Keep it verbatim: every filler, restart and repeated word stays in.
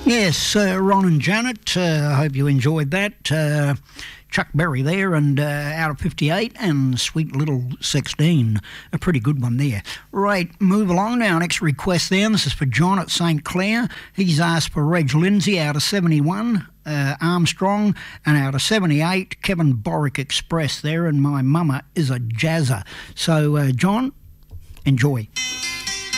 Yes, uh, Ron and Janet, uh, I hope you enjoyed that. Uh, Chuck Berry there, and uh, out of fifty-eight, and Sweet Little sixteen, a pretty good one there. Right, move along now. Next request then, this is for John at St Clair. He's asked for Reg Lindsay out of seventy-one, uh, Armstrong, and out of seventy-eight, Kevin Borick Express there, and My Mama Is a Jazzer. So, uh, John, enjoy.